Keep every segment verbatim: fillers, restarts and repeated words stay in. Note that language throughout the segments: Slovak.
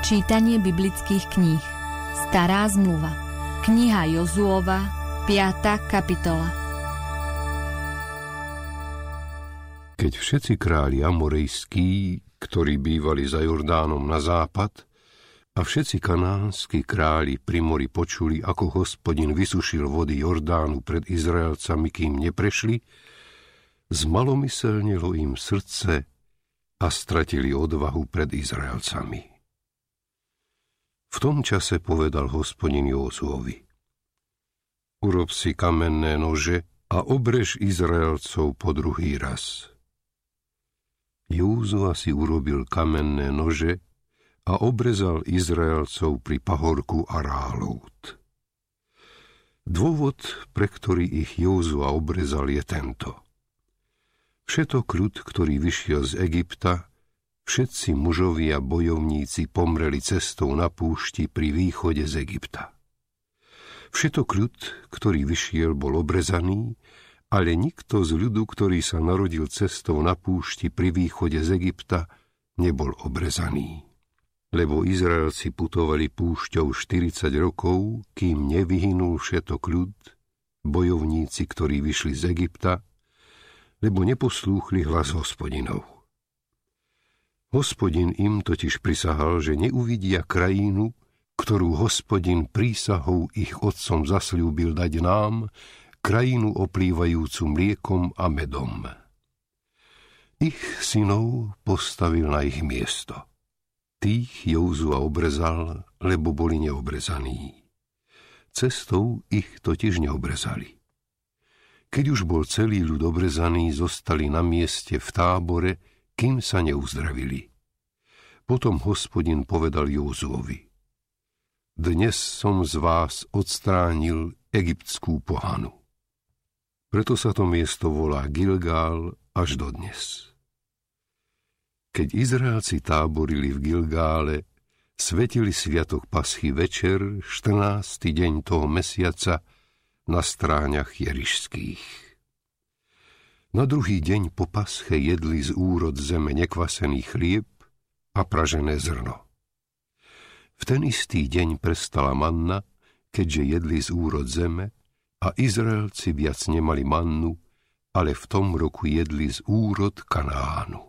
Čítanie biblických kníh. Stará zmluva. Kniha Jozuova, piata kapitola. Keď všetci králi amorejskí, ktorí bývali za Jordánom na západ, a všetci kanánski králi pri mori počuli, ako Hospodin vysušil vody Jordánu pred Izraelcami, kým neprešli, zmalomyselnilo im srdce a stratili odvahu pred Izraelcami. V tom čase povedal Hospodin Józuovi: Urob si kamenné nože a obrež Izraelcov po druhý raz. Józua si urobil kamenné nože a obrezal Izraelcov pri pahorku Arálót. Dôvod, pre ktorý ich Józua obrezal, je tento. Všetok ľud, ktorý vyšiel z Egypta, všetci mužovia bojovníci pomreli cestou na púšti pri východe z Egypta. Všetok ľud, ktorý vyšiel, bol obrezaný, ale nikto z ľudu, ktorý sa narodil cestou na púšti pri východe z Egypta, nebol obrezaný. Lebo Izraelci putovali púšťou štyridsať rokov, kým nevyhynul všetok ľud, bojovníci, ktorí vyšli z Egypta, lebo neposlúchli hlas Hospodinov. Hospodin im totiž prisahal, že neuvidia krajinu, ktorú Hospodin prísahou ich otcom zasľúbil dať nám, krajinu oplývajúcu mliekom a medom. Ich synov postavil na ich miesto. Tých Józua obrezal, lebo boli neobrezaní. Cestou ich totiž neobrezali. Keď už bol celý ľud obrezaný, zostali na mieste v tábore, kým sa neuzdravili. Potom Hospodin povedal Józuovi: Dnes som z vás odstránil egyptskú pohanu. Preto sa to miesto volá Gilgál až dodnes. Keď Izraelci táborili v Gilgále, svetili sviatok Paschy večer, štrnásty deň toho mesiaca, na stráňach jerišských. Na druhý deň po pasche jedli z úrod zeme nekvasený chlieb a pražené zrno. V ten istý deň prestala manna, keďže jedli z úrod zeme, a Izraelci viac nemali mannu, ale v tom roku jedli z úrod Kanánu.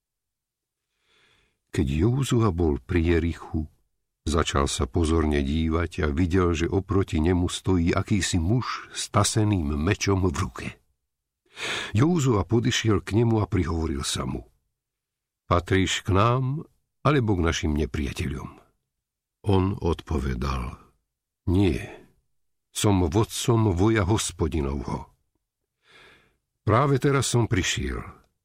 Keď Józua bol pri Jerichu, začal sa pozorne dívať a videl, že oproti nemu stojí akýsi muž s taseným mečom v ruke. Józua podišiel k nemu a prihovoril sa mu: Patríš k nám, alebo k našim nepriateľom? On odpovedal: Nie, som vodcom voja Hospodinovho. Práve teraz som prišiel.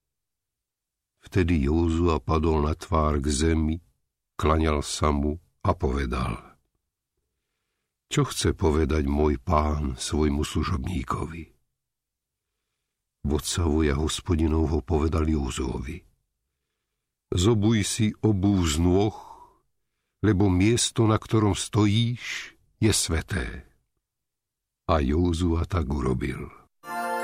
Vtedy Józua padol na tvár k zemi, klaňal sa mu a povedal: Čo chce povedať môj pán svojmu služobníkovi? Vodca voja Hospodinovho povedal Józuovi: Zobuj si obuv z nôh, lebo miesto, na ktorom stojíš, je sväté. A Józua tak urobil.